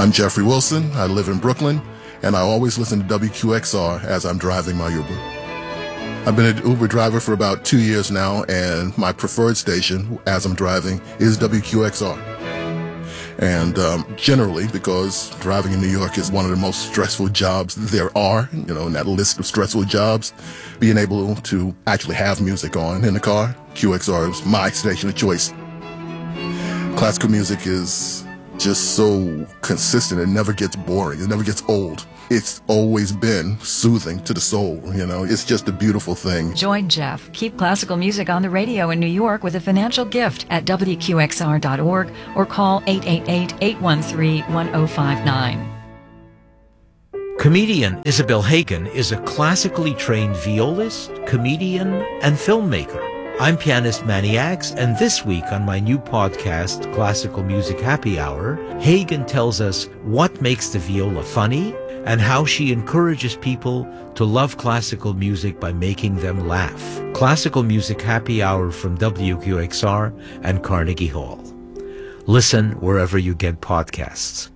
I'm Jeffrey Wilson. I live in Brooklyn, and I always listen to WQXR as I'm driving my Uber. I've been an Uber driver for about 2 years now, and my preferred station as I'm driving is WQXR. And generally, because driving in New York is one of the most stressful jobs there are, in that list of stressful jobs, being able to actually have music on in the car, QXR is my station of choice. Classical music is just so consistent. It never gets boring. It never gets old. It's always been soothing to the soul. It's just a beautiful thing. Join Jeff. Keep classical music on the radio in New York with a financial gift at WQXR.org or call 888-813-1059. Comedian Isabel Hagen is a classically trained violist, comedian, and filmmaker. I'm pianist Manny Axe, and this week on my new podcast, Classical Music Happy Hour, Hagen tells us what makes the viola funny and how she encourages people to love classical music by making them laugh. Classical Music Happy Hour from WQXR and Carnegie Hall. Listen wherever you get podcasts.